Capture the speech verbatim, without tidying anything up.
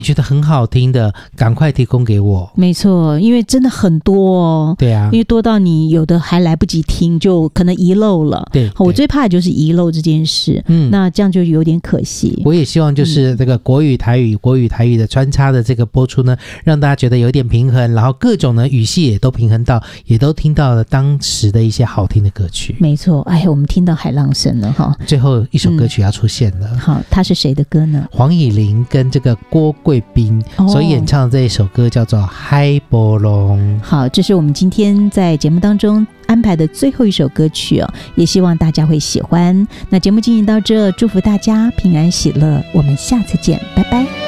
觉得很好听的赶快提供给我。 没错，因为真的很多哦。 对啊， 因为多到你有的还来不及听，就可能遗漏了。 对，对我最怕的就是遗漏这件事，嗯，那这样就有点可惜。 我也希望就是这个国语台语、嗯、国语台语的穿插的这个播出呢，让大家觉得有点平衡，然后各种呢语系也都平衡到，也都听到了当时的一些好听的歌曲。 没错，哎，我们听到海浪声了哈。 最后一首歌曲要出现了，嗯、 好，它是谁的歌呢？ 黄以玲跟这个郭贵宾所演唱的这一首歌叫做《海波浪》。 好，这是我们今天在节目当中安排的最后一首歌曲哦，也希望大家会喜欢。那节目进行到这，祝福大家平安喜乐，我们下次见，拜拜。